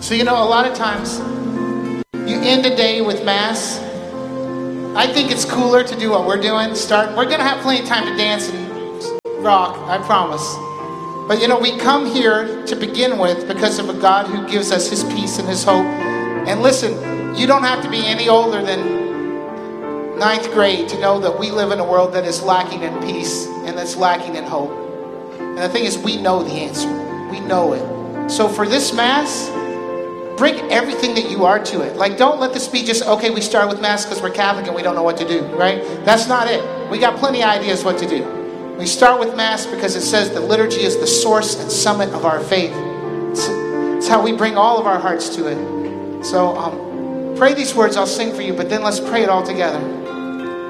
So, a lot of times you end a day with Mass. I think it's cooler to do what we're doing. We're going to have plenty of time to dance and rock, I promise. But, we come here to begin with because of a God who gives us his peace and his hope. And listen, you don't have to be any older than 9th grade to know that we live in a world that is lacking in peace and that's lacking in hope. And the thing is, we know the answer. We know it. So for this Mass, bring everything that you are to it. Like, don't let this be just, okay, we start with Mass because we're Catholic and we don't know what to do, right? That's not it. We got plenty of ideas what to do. We start with Mass because it says the liturgy is the source and summit of our faith. It's how we bring all of our hearts to it. So pray these words. I'll sing for you, but then let's pray it all together.